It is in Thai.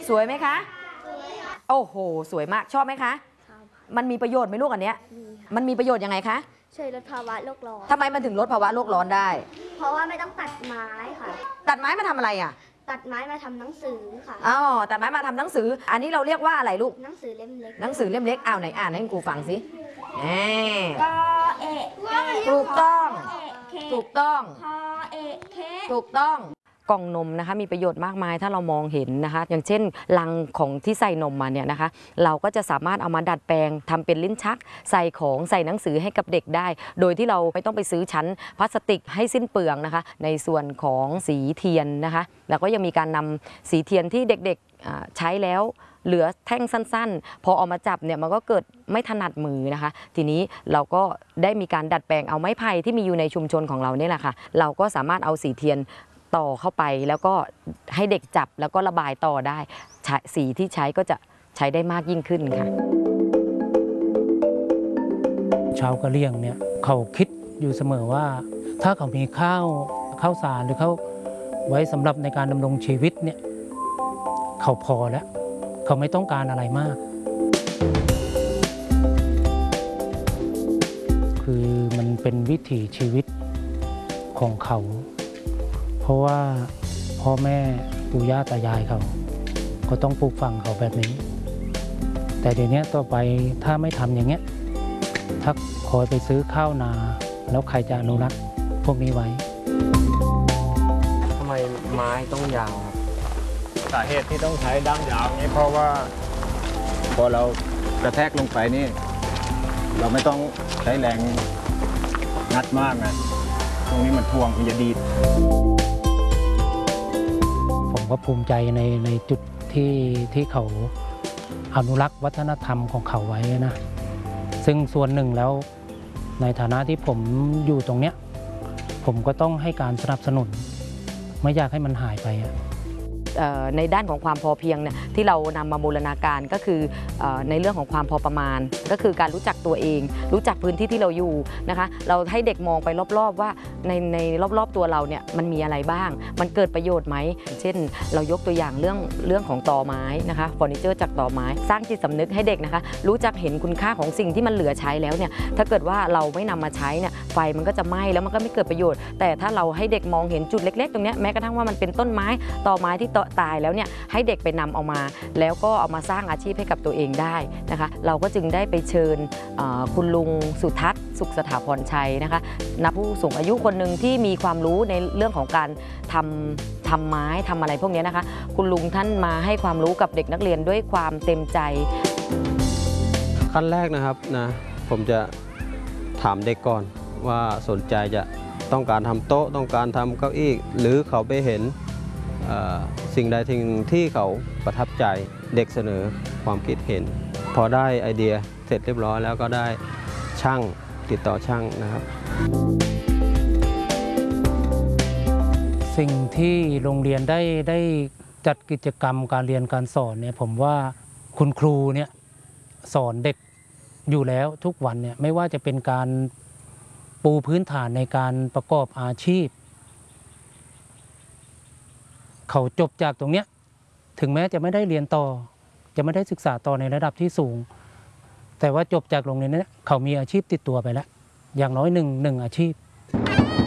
สวยไหมคะโอ้โหสวยมากชอบไหมคะมันมีประโยชน์ไหมลูกอันเนี้ยมันมีประโยชน์ยังไงคะช่วยลดภาวะโลกร้อนทำไมมันถึงลดภาวะโลกร้อนได้เพราะว่าไม่ต้องตัดไม้ค่ะตัดไม้มาทำอะไรอ่ะตัดไม้มาทำหนังสือค่ะอ๋อตัดไม้มาทำหนังสืออันนี้เราเรียกว่าอะไรลูกหนังสือเล่มเล็กหนังสือเล่มเล็กไหนอ่านให้ครูฟังสิกอเอะถูกต้องถูกต้องถูกต้องกล่องนมนะคะมีประโยชน์มากมายถ้าเรามองเห็นนะคะอย่างเช่นลังของที่ใส่นมมาเนี่ยนะคะเราก็จะสามารถเอามาดัดแปลงทำเป็นลิ้นชักใส่ของใส่หนังสือให้กับเด็กได้โดยที่เราไม่ต้องไปซื้อชั้นพลาสติกให้สิ้นเปลืองนะคะในส่วนของสีเทียนนะคะแล้วก็ยังมีการนำสีเทียนที่เด็กๆใช้แล้วเหลือแท่งสั้นๆพอเอามาจับเนี่ยมันก็เกิดไม่ถนัดมือนะคะทีนี้เราก็ได้มีการดัดแปลงเอาไม้ไผ่ที่มีอยู่ในชุมชนของเราเนี่ยแหละค่ะเราก็สามารถเอาสีเทียนต่อเข้าไปแล้วก็ให้เด็กจับแล้วก็ระบายต่อได้สีที่ใช้ก็จะใช้ได้มากยิ่งขึ้นค่ะชาวกะเหรี่ยงเนี่ยเขาคิดอยู่เสมอว่าถ้าเขามีข้าวสารหรือเขาไว้สำหรับในการดำรงชีวิตเนี่ยเขาพอแล้วเขาไม่ต้องการอะไรมากคือมันเป็นวิถีชีวิตของเขาเพราะว่าพ่อแม่ปู่ย่าตายายเขาก็ต้องปลูกฝังเขาแบบนี้แต่เดี๋ยวนี้ต่อไปถ้าไม่ทำอย่างเงี้ยถ้าคอยไปซื้อข้าวนาแล้วใครจะอนุรักษ์พวกนี้ไว้ทำไมไม้ต้องยาวครับสาเหตุที่ต้องใช้ด้ามยาวนี้เพราะว่าพอเรากระแทกลงไปนี่เราไม่ต้องใช้แรงงัดมากนะตรงนี้มันทวงมันจะดีดผมก็ภูมิใจในจุดที่เขาอนุรักษ์วัฒนธรรมของเขาไว้นะซึ่งส่วนหนึ่งแล้วในฐานะที่ผมอยู่ตรงเนี้ยผมก็ต้องให้การสนับสนุนไม่อยากให้มันหายไปในด้านของความพอเพียงเนี่ยที่เรานำมาบูรณาการก็คือในเรื่องของความพอประมาณก็คือการรู้จักตัวเองรู้จักพื้นที่ที่เราอยู่นะคะเราให้เด็กมองไปรอบๆว่าในรอบๆตัวเราเนี่ยมันมีอะไรบ้างมันเกิดประโยชน์ไหมเช่นเรายกตัวอย่างเรื่องของตอไม้นะคะเฟอร์นิเจอร์จากตอไม้สร้างจิตสำนึกให้เด็กนะคะรู้จักเห็นคุณค่าของสิ่งที่มันเหลือใช้แล้วเนี่ยถ้าเกิดว่าเราไม่นำมาใช้เนี่ยไฟมันก็จะไหม้แล้วมันก็ไม่เกิดประโยชน์แต่ถ้าเราให้เด็กมองเห็นจุดเล็กๆตรงนี้แม้กระทั่งว่ามันเป็นต้นไม้ตอไม้ที่ตายแล้วเนี่ยให้เด็กไปนำเอามาแล้วก็เอามาสร้างอาชีพให้กับตัวเองได้นะคะเราก็จึงได้ไปเชิญคุณลุงสุทัศน์สุขสถาพรชัยนะคะนักผู้สูงอายุคนหนึ่งที่มีความรู้ในเรื่องของการทำไม้ทำอะไรพวกนี้นะคะคุณลุงท่านมาให้ความรู้กับเด็กนักเรียนด้วยความเต็มใจขั้นแรกนะครับผมจะถามเด็กก่อนว่าสนใจจะต้องการทำโต๊ะต้องการทำเก้าอี้หรือเขาไปเห็นสิ่งใดสิ่งที่เขาประทับใจเด็กเสนอความคิดเห็นพอได้ไอเดียเสร็จเรียบร้อยแล้วก็ได้ช่างติดต่อช่างนะครับสิ่งที่โรงเรียนได้จัดกิจกรรมการเรียนการสอนเนี่ยผมว่าคุณครูเนี่ยสอนเด็กอยู่แล้วทุกวันเนี่ยไม่ว่าจะเป็นการปูพื้นฐานในการประกอบอาชีพเขาจบจากตรงเนี้ยถึงแม้จะไม่ได้เรียนต่อจะไม่ได้ศึกษาต่อในระดับที่สูงแต่ว่าจบจากโรงเรียนนี้เขามีอาชีพติดตัวไปแล้วอย่างน้อยหนึ่งอาชีพ